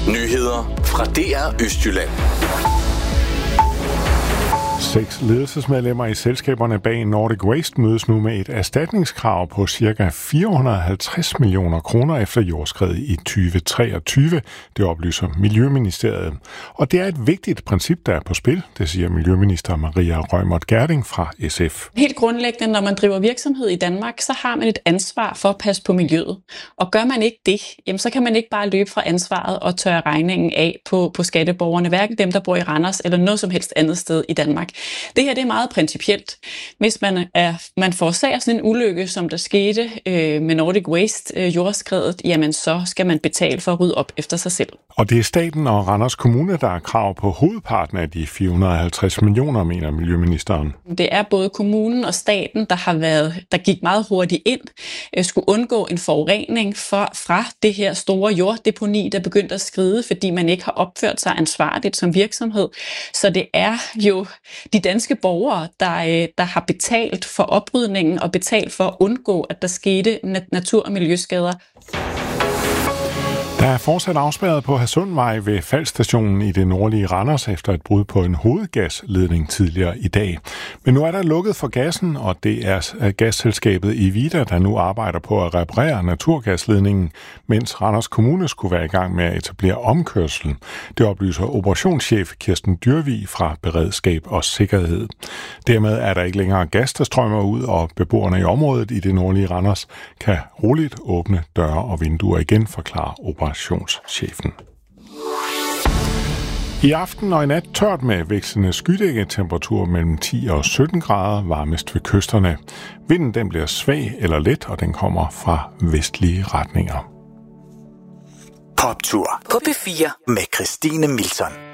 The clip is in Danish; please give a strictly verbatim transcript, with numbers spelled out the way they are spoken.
Nyheder fra D R Østjylland. Seks ledelsesmedlemmer i selskaberne bag Nordic Waste mødes nu med et erstatningskrav på ca. fire hundrede og halvtreds millioner kroner efter jordskred i tyve treogtyve, det oplyser Miljøministeriet. Og det er et vigtigt princip, der er på spil, det siger Miljøminister Maria Reumert Gjerding fra S F. Helt grundlæggende, når man driver virksomhed i Danmark, så har man et ansvar for at passe på miljøet. Og gør man ikke det, jamen, så kan man ikke bare løbe fra ansvaret og tørre regningen af på, på skatteborgerne, hverken dem, der bor i Randers eller noget som helst andet sted i Danmark. Det her det er meget principielt. Hvis man, er, man forårsager sådan en ulykke, som der skete øh, med Nordic Waste øh, jordskredet, jamen så skal man betale for at rydde op efter sig selv. Og det er staten og Randers Kommune, der er krav på hovedparten af de fire hundrede og halvtreds millioner, mener Miljøministeren. Det er både kommunen og staten, der har været, der gik meget hurtigt ind, øh, skulle undgå en forurening for, fra det her store jorddeponi, der begyndte at skride, fordi man ikke har opført sig ansvarligt som virksomhed. Så det er jo de danske borgere, der, der har betalt for oprydningen og betalt for at undgå, at der skete natur- og miljøskader. Der er fortsat afspærret på Hadsundvej ved Falstationen i det nordlige Randers efter et brud på en hovedgasledning tidligere i dag. Men nu er der lukket for gassen, og det er gasselskabet Evida, der nu arbejder på at reparere naturgasledningen, mens Randers Kommune skulle være i gang med at etablere omkørsel. Det oplyser operationschef Kirsten Dyrvig fra Beredskab og Sikkerhed. Dermed er der ikke længere gas, der strømmer ud, og beboerne i området i det nordlige Randers kan roligt åbne døre og vinduer igen, forklarer operationschefen. I aften og i nat tørt med vekslende skydækketemperatur mellem ti og sytten grader, varmest ved kysterne. Vinden den bliver svag eller let, og den kommer fra vestlige retninger. Poptur på P fire med Christine Milton.